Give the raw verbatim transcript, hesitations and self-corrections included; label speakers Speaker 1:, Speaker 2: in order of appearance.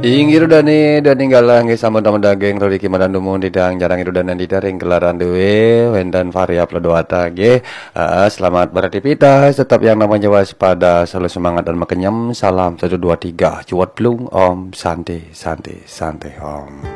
Speaker 1: Inggir udah nih, udah ninggalah nggih sampun daging Rodi Kimadan dumun didang jarang irudan di daring gelaran dewe wendan variab ledoata nggih. Heeh, selamat beraktivitas, tetap yang namanya waspada, selalu semangat dan makenyem. Salam satu dua tiga, cuat plung om santai santai santai om.